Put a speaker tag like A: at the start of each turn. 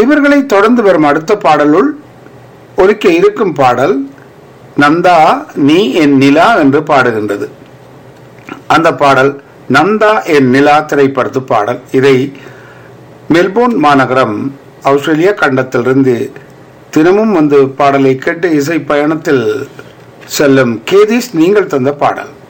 A: இவர்களை தொடர்ந்து வரும் அடுத்த பாடலுள் ஒலிக்க இருக்கும் பாடல் நந்தா நீ என் நிலா என்று பாடுகின்றது. அந்த பாடல் நந்தா என் நிலா திரைப்படத்து பாடல். இதை மெல்போர்ன் மாநகரம் ஆஸ்திரேலியா கண்டத்திலிருந்து தினமும் வந்து பாடலை கேட்டு இசை பயணத்தில் செல்லும் கேதிஸ் நீங்கள் தந்த பாடல்.